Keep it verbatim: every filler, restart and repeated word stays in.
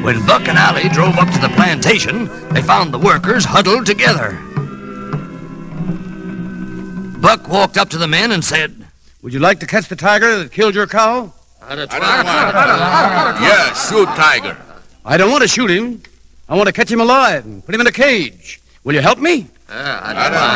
When Buck and Allie drove up to the plantation, they found the workers huddled together. Buck walked up to the men and said, "Would you like to catch the tiger that killed your cow?" I don't want to. Yeah, shoot tiger. I don't want to shoot him. I want to catch him alive and put him in a cage. Will you help me? Uh, I don't